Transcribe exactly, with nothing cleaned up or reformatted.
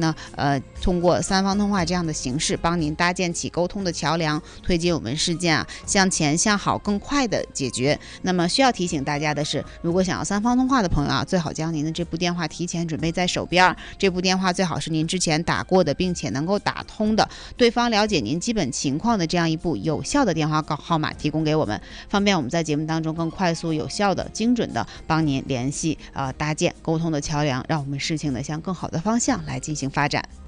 呢，呃，通过三方通话这样的形式，帮您搭建起沟通的桥梁，推进我们事件啊向前向好更快的解决。那么需要提醒大家的是，如果想要三方通话的朋友啊，最好将您的这部电话提前准备在手边，这部电话最好是您之前打过的，并且能够打通的，对方了解您基本情况的这样一部有效的电话号码提供给我们，方便我们在节目当中更快速、有效的、精准的帮您联系，呃，搭建沟通的桥梁，让我们事情呢向更好的方向来进行发展。